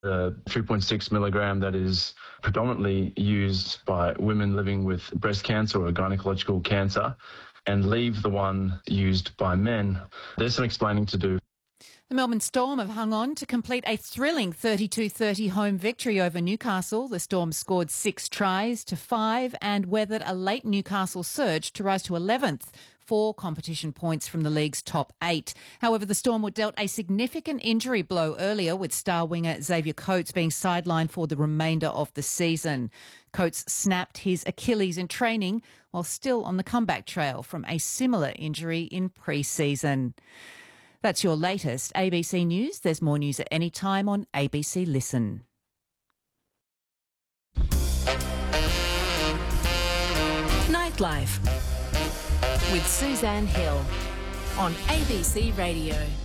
The 3.6 milligram that is predominantly used by women living with breast cancer or gynecological cancer, and leave the one used by men. There's some explaining to do. The Melbourne Storm have hung on to complete a thrilling 32-30 home victory over Newcastle. The Storm scored 6 tries to 5 and weathered a late Newcastle surge to rise to 11th, 4 competition points from the league's top 8. However, the Storm were dealt a significant injury blow earlier, with star winger Xavier Coates being sidelined for the remainder of the season. Coates snapped his Achilles in training while still on the comeback trail from a similar injury in pre-season. That's your latest ABC News. There's more news at any time on ABC Listen. Nightlife with Suzanne Hill on ABC Radio.